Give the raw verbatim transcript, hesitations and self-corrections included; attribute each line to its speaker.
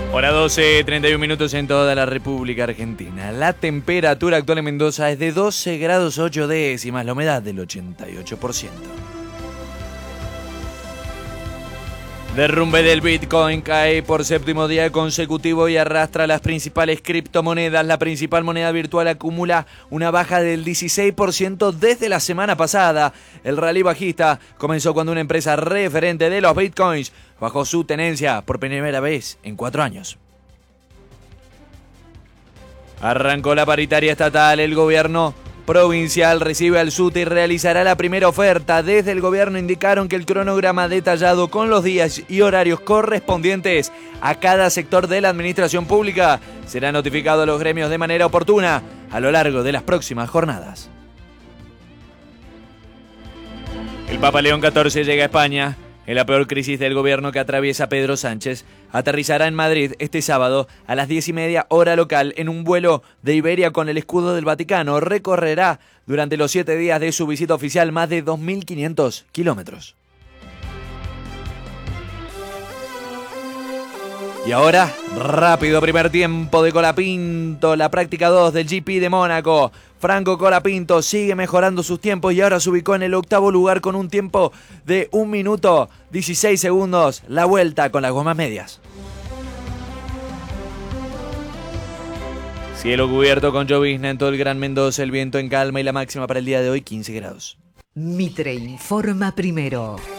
Speaker 1: Hora doce, treinta y un minutos en toda la República Argentina. La temperatura actual en Mendoza es de doce grados ocho décimas, la humedad del ochenta y ocho por ciento. Derrumbe del Bitcoin cae por séptimo día consecutivo y arrastra las principales criptomonedas. La principal moneda virtual acumula una baja del dieciséis por ciento desde la semana pasada. El rally bajista comenzó cuando una empresa referente de los Bitcoins bajó su tenencia por primera vez en cuatro años. Arrancó la paritaria estatal. El gobierno provincial recibe al SUTE y realizará la primera oferta. Desde el gobierno indicaron que el cronograma detallado con los días y horarios correspondientes a cada sector de la administración pública será notificado a los gremios de manera oportuna a lo largo de las próximas jornadas. El Papa León catorce llega a España. En la peor crisis del gobierno que atraviesa Pedro Sánchez, aterrizará en Madrid este sábado a las diez y media hora local en un vuelo de Iberia con el escudo del Vaticano. Recorrerá durante los siete días de su visita oficial más de dos mil quinientos kilómetros. Y ahora, rápido primer tiempo de Colapinto, la práctica dos del G P de Mónaco. Franco Colapinto sigue mejorando sus tiempos y ahora se ubicó en el octavo lugar con un tiempo de un minuto dieciséis segundos. La vuelta con las gomas medias. Cielo cubierto con llovizna en todo el Gran Mendoza, el viento en calma y la máxima para el día de hoy quince grados.
Speaker 2: Mitre informa primero.